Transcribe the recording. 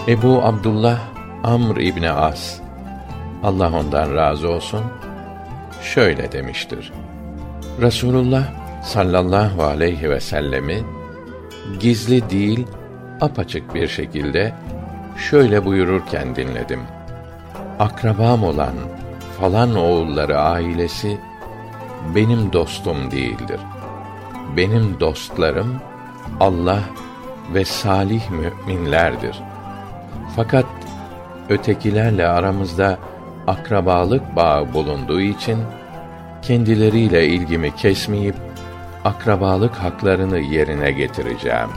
Ebu Abdullah Amr İbni As, Allah ondan razı olsun, şöyle demiştir: Resulullah sallallahu aleyhi ve sellemi gizli değil, apaçık bir şekilde şöyle buyururken dinledim: Akrabam olan falan oğulları ailesi benim dostum değildir. Benim dostlarım Allah ve salih müminlerdir. Fakat ötekilerle aramızda akrabalık bağı bulunduğu için kendileriyle ilgimi kesmeyip akrabalık haklarını yerine getireceğim.